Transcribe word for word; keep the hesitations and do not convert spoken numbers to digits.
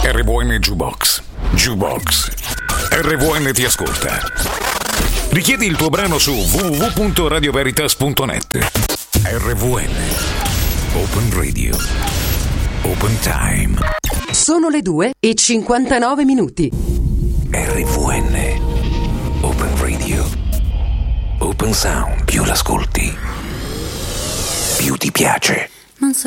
R V N Jukebox. Jukebox. R V N ti ascolta. Richiedi il tuo brano su w w w punto radio veritas punto net. R V N. Open Radio. Open Time. Sono le due e cinquantanove minuti. R V N. Open Radio. Open Sound. Più l'ascolti, più ti piace. Non so